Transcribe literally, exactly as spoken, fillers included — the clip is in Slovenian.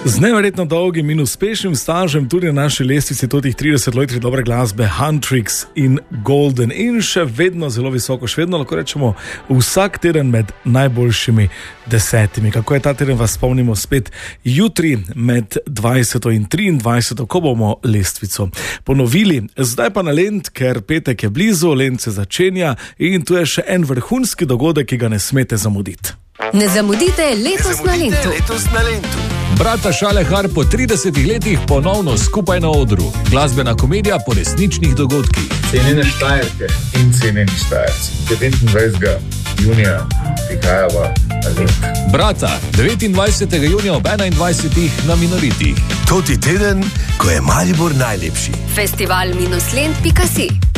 Z neverjetno dolgim in uspešnim stažem tudi na naši lestvici totih trideset let dobre glasbe Huntrix in Golden in še vedno zelo visoko, še vedno lahko rečemo vsak teden med najboljšimi desetimi. Kako je ta teden, vas spomnimo spet jutri med dvajseto in triindvajseto, ko bomo lestvico ponovili. Zdaj pa na Lent, ker petek je blizu, Lent se začenja in tu je še en vrhunski dogodek, ki ga ne smete zamuditi. Ne zamudite letos na Lentu. Letos na Lentu. Brata Šalehar po tridesetih letih ponovno skupaj na odru. Glasbena komedija po resničnih dogodkih. Cenjene Štajerke in cenjeni Štajerci. devetindvajsetega junija prihajava na Lent. Brata, devetindvajsetega junija ob enaindvajsetih na Minoritih. Toti teden, ko je Maribor najlepši. festival minus lent pika si